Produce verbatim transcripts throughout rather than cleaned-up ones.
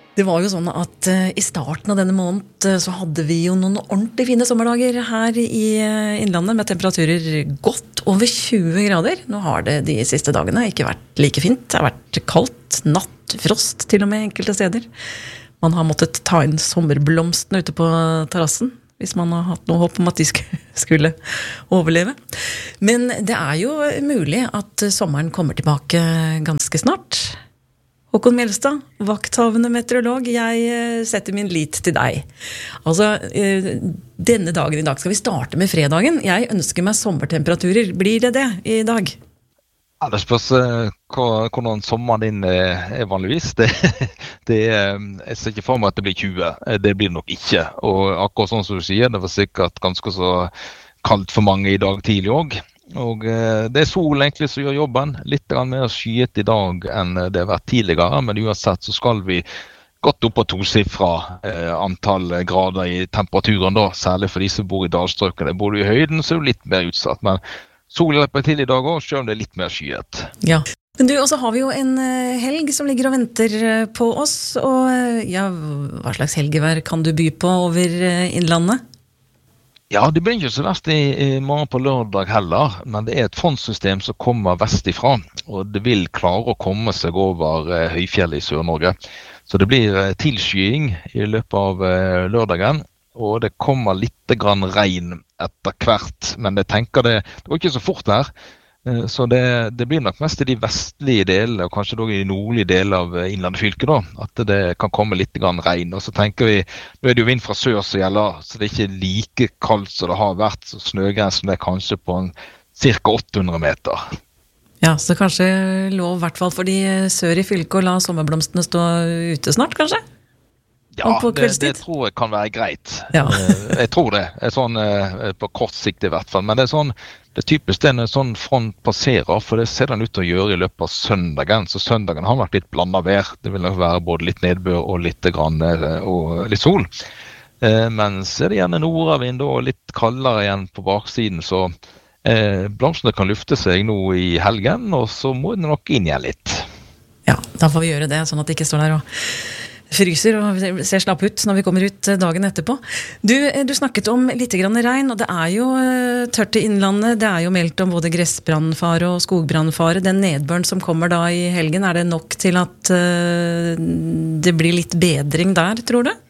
Det var jo sånn at uh, i starten av denne måned uh, så hadde vi jo noen ordentlig fine sommerdager her i uh, innlandet med temperaturer godt over tjue grader. Nå har det de siste dagene ikke vært like fint. Det har vært kaldt, natt, frost til og med enkelte steder. Man har måttet ta inn sommerblomstene ute på terrassen hvis man har hatt noe håp om at de skulle overleve. Men det er jo mulig at sommeren kommer tilbake ganske snart. Håkon Mjelstad, vakthavende meteorolog, jeg setter min lit til deg. Altså, denne dagen i dag skal vi starte med fredagen. Jeg ønsker meg sommertemperaturer. Blir det det i dag? Ja, det spørs hvordan sommeren din er vanligvis. Det, det, jeg ser ikke for meg at det blir tjue. Det blir det nok ikke. Og akkurat sånn som du sier, det var sikkert ganske så kaldt for mange i dag tidlig også. Og det er sol egentlig som gjør jobben, litt mer skyet i dag enn det har vært tidligere, men uansett så skal vi godt opp på tosifra eh, antall grader i temperaturen da, særlig for de som bor i dalstrøkene. Bor du i høyden så er du litt mer utsatt, men sol hjelper til i dag også, selv om det er litt mer skyet. Ja, men du, og så har vi jo en helg som ligger og venter på oss, og ja, hva slags helgevær kan du by på over innlandet? Ja, det blir ikke så verst i, i morgen på lørdag heller, men det er et frontsystem som kommer vestifra, og det vil klare å komme seg over eh, høyfjellet i Sør-Norge. Så det blir eh, tilskying i løpet av eh, lørdagen, og det kommer litt grann regn etter hvert, men jeg tenker det, det går ikke så fort her. Eh, så det, det blir nok mest i de vestlige delene, og kanskje også i de nordlige delene av innlandsfylket da, at det kan komme litt grann regn. Og så tenker vi, nå er det jo vind fra sør som gjelder, så det er ikke like kaldt som det har vært, så snøgrensen er kanskje på en cirka åtte hundre meter. Ja, så kanskje lov i hvert fall for de sør i fylket å la sommerblomstene stå ute snart, kanskje? Ja, det, det tror jeg kan være greit. Ja. Jeg tror det, er sånn på kort sikt i hvert fall. Men det er sånn, det er typisk det når en sånn front passerer, for det ser den ut til å gjøre i løpet av søndagen. Så søndagen har vært litt blandet vær. Det vil nok være både litt nedbør og litt, grann, og litt sol. Men så er det gjerne nordavind og litt kaldere igjen på baksiden, så eh, blomstene kan lufte seg nå i helgen, og så må det nok inn igjen litt. Ja, da får vi gjøre det, sånn at det ikke står der og fryser og ser slapp ut når vi kommer ut dagen etterpå. Du, du snakket om litt grann regn, og det er jo tørt i innlandet. Det er jo meldt om både gressbrannfare og skogbrannfare. Den nedbøren som kommer da i helgen, er det nok til at uh, det blir litt bedring der, tror du?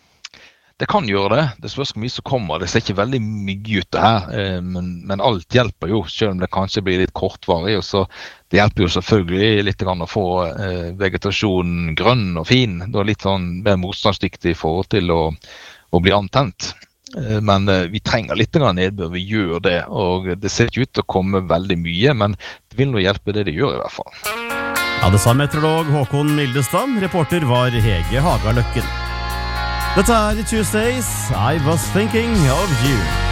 Det kan gjøre det. Det spørs hvor mye som kommer. Det ser ikke veldig mye ut det her, men, men alt hjelper jo, selv om det kanskje blir litt kortvarig. Og så det hjelper jo selvfølgelig litt grann å få eh, vegetasjonen grønn og fin. Det er litt sånn mer motstandsdyktig i forhold til å, å bli antent. Eh, men eh, vi trenger litt grann nedbør, vi gjør det. Og det ser ikke ut til å komme veldig mye, men det vil nå hjelpe det det gjør i hvert fall. Ja, det sa meteorolog Håkon Mildestad. Reporter var Hege Hagaløkken. Dette er Tuesdays, I Was Thinking of You.